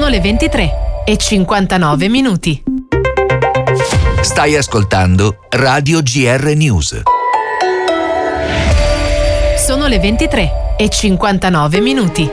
Sono le 23:59. Stai ascoltando Radio GR News. Sono le 23:59.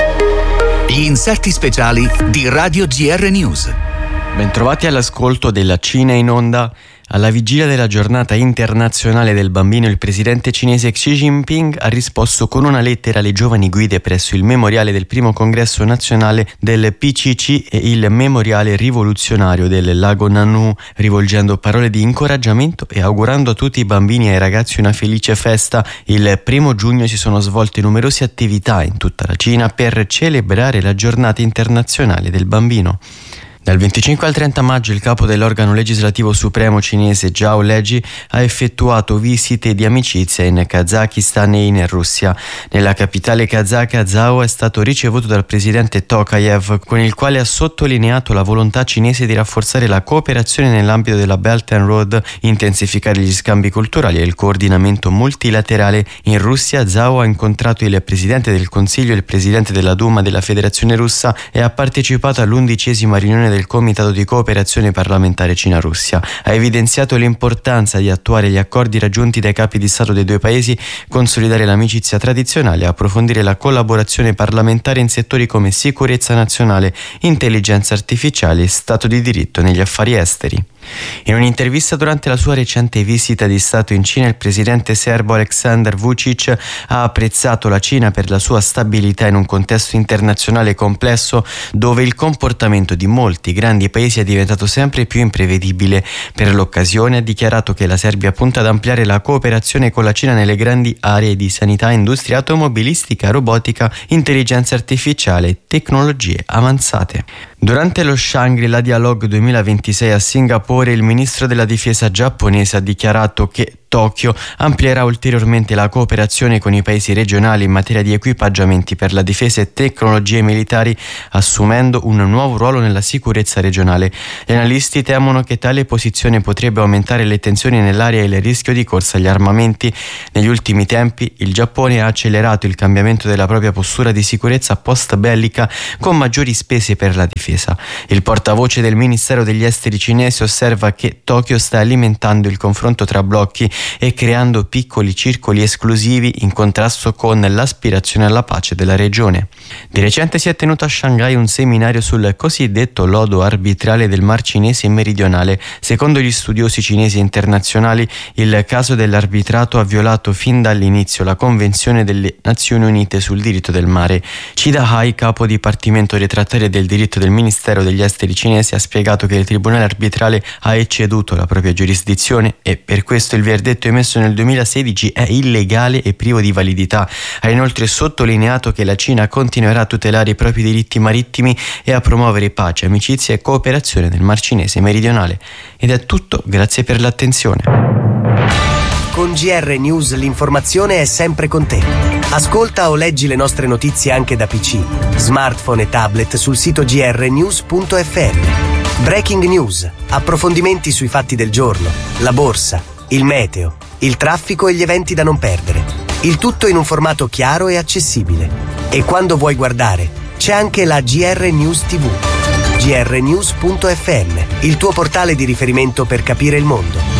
Gli inserti speciali di Radio GR News. Bentrovati all'ascolto della Cina in onda. Alla vigilia della giornata internazionale del bambino, il presidente cinese Xi Jinping ha risposto con una lettera alle giovani guide presso il memoriale del primo congresso nazionale del PCC e il memoriale rivoluzionario del lago Nanu, rivolgendo parole di incoraggiamento e augurando a tutti i bambini e ai ragazzi una felice festa. Il 1 giugno si sono svolte numerose attività in tutta la Cina per celebrare la giornata internazionale del bambino. Dal 25 al 30 maggio il capo dell'organo legislativo supremo cinese Zhao Leji ha effettuato visite di amicizia in Kazakistan e in Russia. Nella capitale kazaka, Zhao è stato ricevuto dal presidente Tokayev, con il quale ha sottolineato la volontà cinese di rafforzare la cooperazione nell'ambito della Belt and Road, intensificare gli scambi culturali e il coordinamento multilaterale. In Russia, Zhao ha incontrato il presidente del Consiglio e il presidente della Duma della Federazione Russa e ha partecipato all'11ª riunione del Comitato di Cooperazione Parlamentare Cina-Russia. Ha evidenziato l'importanza di attuare gli accordi raggiunti dai capi di Stato dei due paesi, consolidare l'amicizia tradizionale e approfondire la collaborazione parlamentare in settori come sicurezza nazionale, intelligenza artificiale e Stato di diritto negli affari esteri. In un'intervista durante la sua recente visita di Stato in Cina, il presidente serbo Aleksandar Vučić ha apprezzato la Cina per la sua stabilità in un contesto internazionale complesso dove il comportamento di molti grandi paesi è diventato sempre più imprevedibile. Per l'occasione ha dichiarato che la Serbia punta ad ampliare la cooperazione con la Cina nelle grandi aree di sanità, industria automobilistica, robotica, intelligenza artificiale e tecnologie avanzate. Durante lo Shangri-La Dialogue 2026 a Singapore, il ministro della difesa giapponese ha dichiarato che Tokyo amplierà ulteriormente la cooperazione con i paesi regionali in materia di equipaggiamenti per la difesa e tecnologie militari, assumendo un nuovo ruolo nella sicurezza regionale. Gli analisti temono che tale posizione potrebbe aumentare le tensioni nell'area e il rischio di corsa agli armamenti. Negli ultimi tempi il Giappone ha accelerato il cambiamento della propria postura di sicurezza post-bellica con maggiori spese per la difesa. Il portavoce del Ministero degli Esteri cinese osserva che Tokyo sta alimentando il confronto tra blocchi e creando piccoli circoli esclusivi in contrasto con l'aspirazione alla pace della regione. Di recente si è tenuto a Shanghai un seminario sul cosiddetto lodo arbitrale del Mar Cinese meridionale. Secondo gli studiosi cinesi internazionali, il caso dell'arbitrato ha violato fin dall'inizio la Convenzione delle Nazioni Unite sul diritto del mare. Chi Dahai, capo dipartimento retrattario del diritto del Ministero degli Esteri cinese, ha spiegato che il tribunale arbitrale ha ecceduto la propria giurisdizione e per questo il verdetto emesso nel 2016 è illegale e privo di validità. Ha inoltre sottolineato che la Cina continuerà a tutelare i propri diritti marittimi e a promuovere pace, amicizia e cooperazione nel Mar Cinese meridionale. Ed è tutto, grazie per l'attenzione. Con GR News l'informazione è sempre con te. Ascolta o leggi le nostre notizie anche da PC, smartphone e tablet sul sito grnews.fm. Breaking news, approfondimenti sui fatti del giorno, la borsa, il meteo, il traffico e gli eventi da non perdere. Il tutto in un formato chiaro e accessibile. E quando vuoi guardare, c'è anche la GR News TV. grnews.fm, il tuo portale di riferimento per capire il mondo.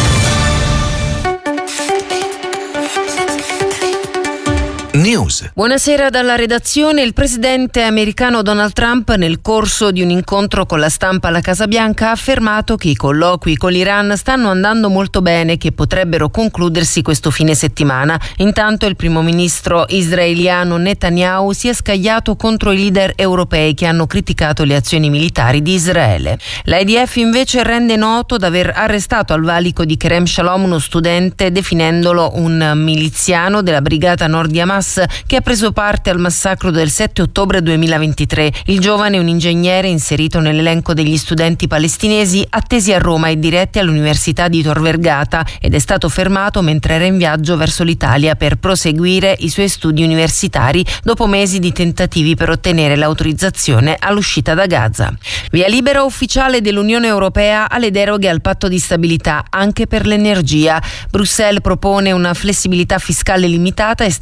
News. Buonasera dalla redazione. Il presidente americano Donald Trump, nel corso di un incontro con la stampa alla Casa Bianca, ha affermato che i colloqui con l'Iran stanno andando molto bene e che potrebbero concludersi questo fine settimana. Intanto il primo ministro israeliano Netanyahu si è scagliato contro i leader europei che hanno criticato le azioni militari di Israele. L'IDF invece rende noto d'aver arrestato al valico di Kerem Shalom uno studente, definendolo un miliziano della brigata nord di Hamas che ha preso parte al massacro del 7 ottobre 2023. Il giovane è un ingegnere inserito nell'elenco degli studenti palestinesi attesi a Roma e diretti all'Università di Tor Vergata ed è stato fermato mentre era in viaggio verso l'Italia per proseguire i suoi studi universitari dopo mesi di tentativi per ottenere l'autorizzazione all'uscita da Gaza. Via libera ufficiale dell'Unione Europea alle deroghe al patto di stabilità anche per l'energia. Bruxelles propone una flessibilità fiscale limitata estendendo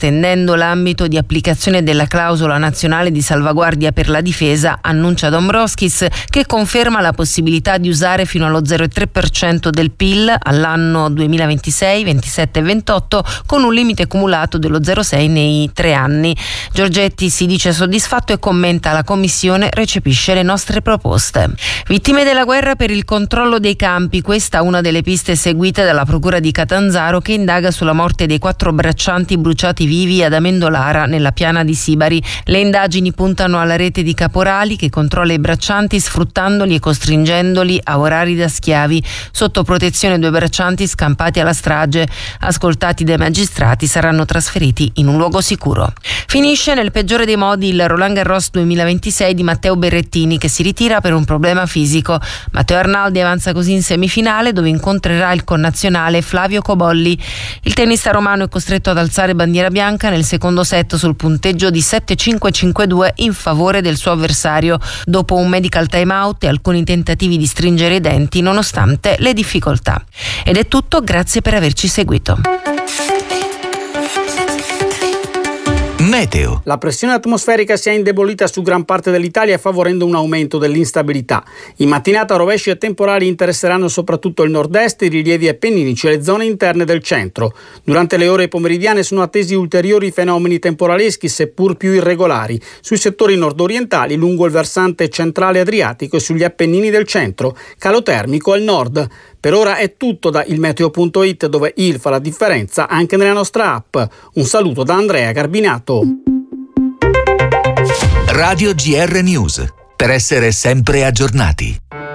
estendendo l'ambito di applicazione della clausola nazionale di salvaguardia per la difesa, annuncia Dombrovskis, che conferma la possibilità di usare fino allo 0,3% del PIL all'anno 2026, 27 e 28, con un limite cumulato dello 0,6 nei 3 anni. Giorgetti si dice soddisfatto e commenta: la Commissione recepisce le nostre proposte. Vittime della guerra per il controllo dei campi, questa una delle piste seguite dalla Procura di Catanzaro, che indaga sulla morte dei 4 braccianti bruciati vivi ad Amendolara, nella piana di Sibari. Le indagini puntano alla rete di caporali che controlla i braccianti sfruttandoli e costringendoli a orari da schiavi. Sotto protezione 2 braccianti scampati alla strage, ascoltati dai magistrati, saranno trasferiti in un luogo sicuro. Finisce nel peggiore dei modi il Roland Garros 2026 di Matteo Berrettini, che si ritira per un problema fisico. Matteo Arnaldi avanza così in semifinale, dove incontrerà il connazionale Flavio Cobolli. Il tennista romano è costretto ad alzare bandiera bianca nel secondo set sul punteggio di 7-5-5-2 in favore del suo avversario, dopo un medical time out e alcuni tentativi di stringere i denti nonostante le difficoltà. Ed è tutto, grazie per averci seguito. Meteo. La pressione atmosferica si è indebolita su gran parte dell'Italia, favorendo un aumento dell'instabilità. In mattinata rovesci e temporali interesseranno soprattutto il nord-est, i rilievi appenninici e le zone interne del centro. Durante le ore pomeridiane sono attesi ulteriori fenomeni temporaleschi, seppur più irregolari, sui settori nord-orientali, lungo il versante centrale adriatico e sugli Appennini del centro. Calo termico al nord. Per ora è tutto da ilmeteo.it, dove il fa la differenza anche nella nostra app. Un saluto da Andrea Garbinato. Radio GR News, per essere sempre aggiornati.